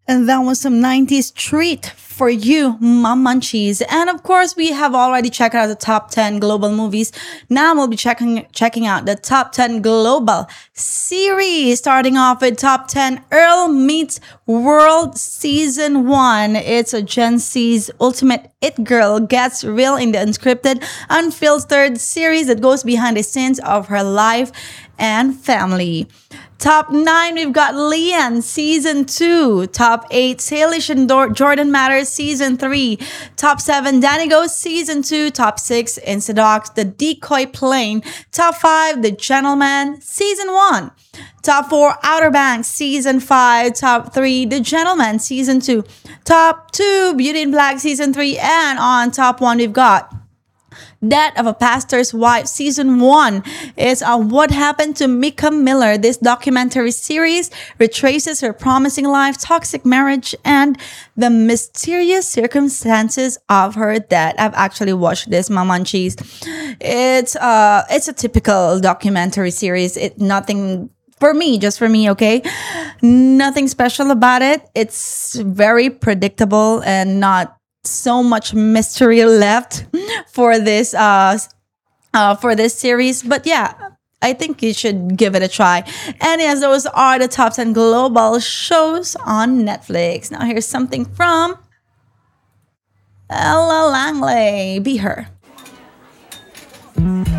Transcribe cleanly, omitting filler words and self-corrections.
And that was some 90s treat for you, Mom Munchies. And of course, we have already checked out the top 10 global movies. Now we'll be checking out the top 10 global series. Starting off with top 10 Earl Meets World Season 1. It's a Gen Z's ultimate it girl gets real in the unscripted, unfiltered series that goes behind the scenes of her life and family. Top 9, we've got Leanne, Season 2. Top 8, Salish and Jordan Matters, Season 3. Top 7, Danny Goes, Season 2. Top 6, Instadocs, The Decoy Plane. Top 5, The Gentleman, Season 1. Top 4, Outer Banks, Season 5. Top 3, The Gentleman, Season 2. Top 2, Beauty in Black, Season 3. And on top 1, we've got Death of a Pastor's Wife Season 1 is what happened to Mika Miller. This documentary series retraces her promising life, toxic marriage, and the mysterious circumstances of her death. I've actually watched this, Mamanchis. It's a typical documentary series. It nothing for me, just for me, okay? Nothing special about it. It's very predictable and not so much mystery left for this series. But yeah, I think you should give it a try. And yes, those are the top 10 global shows on Netflix. Now here's something from Ella Langley. Be Her.